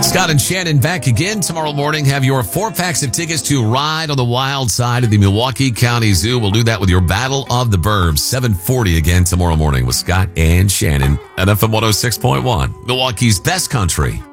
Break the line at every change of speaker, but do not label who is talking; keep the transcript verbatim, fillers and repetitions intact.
Scott and Shannon back again tomorrow morning. Have your four packs of tickets to ride on the wild side of the Milwaukee County Zoo. We'll do that with your Battle of the Burbs. seven forty again tomorrow morning with Scott and Shannon at F M one oh six point one. Milwaukee's best country.